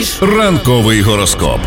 Ранковий гороскоп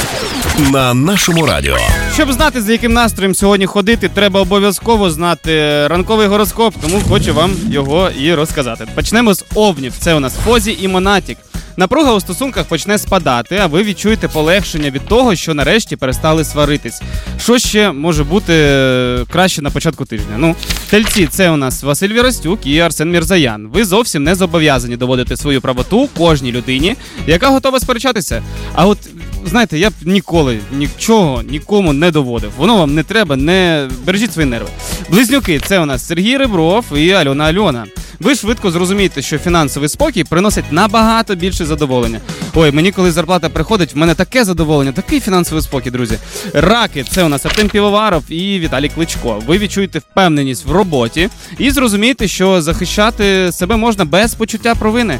на нашому радіо. Щоб знати, з яким настроєм сьогодні ходити, треба обов'язково знати ранковий гороскоп, тому хочу вам його і розказати. Почнемо з овнів. Це у нас Фозі і Монатік. Напруга у стосунках почне спадати, а ви відчуєте полегшення від того, що нарешті перестали сваритись. Що ще може бути краще на початку тижня? Тельці, це у нас Василь Вірастюк і Арсен Мірзаян. Ви зовсім не зобов'язані доводити свою правоту кожній людині, яка готова сперечатися. А от, знаєте, я б ніколи нічого нікому не доводив. Воно вам не треба, не бережіть свої нерви. Близнюки, це у нас Сергій Ребров і Альона. Ви швидко зрозумієте, що фінансовий спокій приносить набагато більше задоволення. Ой, мені коли зарплата приходить, в мене таке задоволення, такий фінансовий спокій, друзі. Раки, це у нас Артем Півоваров і Віталій Кличко. Ви відчуєте впевненість в роботі і зрозумієте, що захищати себе можна без почуття провини.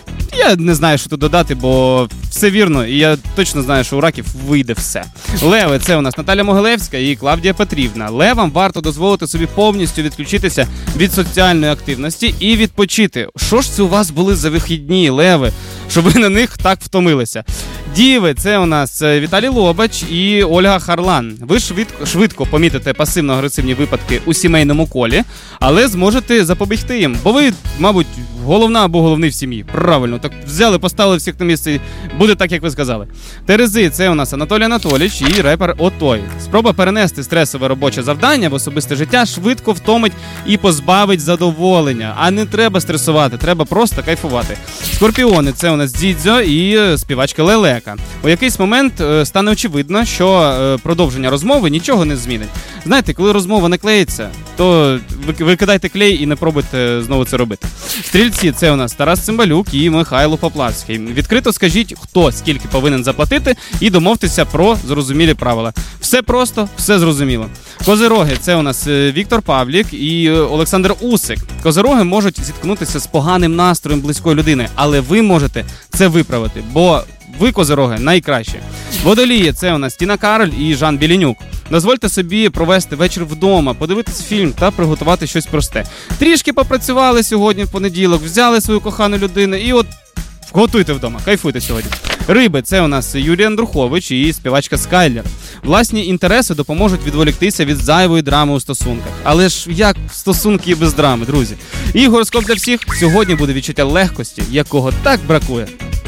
Я не знаю, що тут додати, бо все вірно, і я точно знаю, що у раків вийде все. Леви, це у нас Наталя Могилевська і Клавдія Петрівна. Левам варто дозволити собі повністю відключитися від соціальної активності і відпочити. Що ж це у вас були за вихідні, леви, що ви на них так втомилися? Діви, це у нас Віталій Лобач і Ольга Харлан. Ви швидко помітите пасивно-агресивні випадки у сімейному колі, але зможете запобігти їм, бо ви, мабуть, головна або головний в сім'ї. Правильно, так взяли, поставили всіх на місце, буде так, як ви сказали. Терези, це у нас Анатолій Анатолійович і репер Отой. Спроба перенести стресове робоче завдання в особисте життя швидко втомить і позбавить задоволення. А не треба стресувати, треба просто кайфувати. Скорпіони, це у нас Дзідзьо і співачка Лелека. У якийсь момент стане очевидно, що продовження розмови нічого не змінить. Знаєте, коли розмова не клеїться, то ви кидайте клей і не пробуйте знову це робити. Стрільці, це у нас Тарас Цимбалюк і Михайло Поплавський. Відкрито скажіть, хто скільки повинен заплатити, і домовтеся про зрозумілі правила. Все просто, все зрозуміло. Козироги, це у нас Віктор Павлік і Олександр Усик. Козироги можуть зіткнутися з поганим настроєм близької людини, але ви можете це виправити, бо ви, козироги, найкращі. Водолії, це у нас Тіна Кароль і Жан Білінюк. Дозвольте собі провести вечір вдома, подивитись фільм та приготувати щось просте. Трішки попрацювали сьогодні в понеділок, взяли свою кохану людину і от готуйте вдома, кайфуйте сьогодні. Риби, це у нас Юрій Андрухович і співачка Скайлер. Власні інтереси допоможуть відволіктися від зайвої драми у стосунках. Але ж як стосунки без драми, друзі? І гороскоп для всіх. Сьогодні буде відчуття легкості, якого так бракує.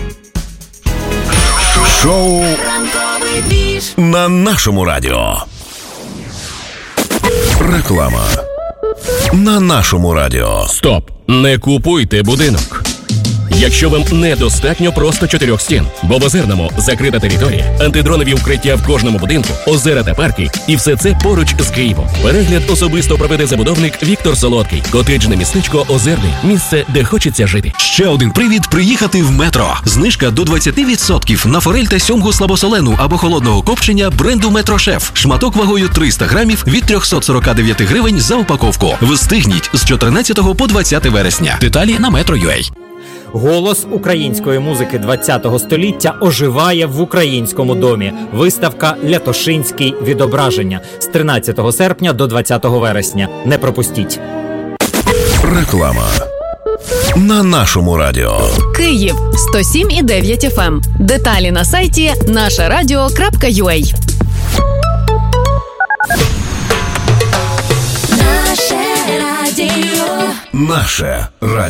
Шоу на нашому радіо. Реклама на нашому радіо. Стоп! Не купуйте будинок. Якщо вам недостатньо просто 4 стін, бо в Озерному закрита територія, антидронові укриття в кожному будинку, озера та парки, і все це поруч з Києвом. Перегляд особисто проведе забудовник Віктор Солодкий. Котеджне містечко Озерний. Місце, де хочеться жити. Ще один привід приїхати в метро. Знижка до 20% на форель та сьомгу слабосолену або холодного копчення бренду Метрошеф. Шматок вагою 300 грамів від 349 гривень за упаковку. Встигніть з 14 по 20 вересня. Деталі на Metro.ua. Голос української музики ХХ століття оживає в українському домі. Виставка «Лятошинський відображення» з 13 серпня до 20 вересня. Не пропустіть. Реклама на нашому радіо. Київ 107,9 FM. Деталі на сайті нашерадіо.ua. Наше радіо.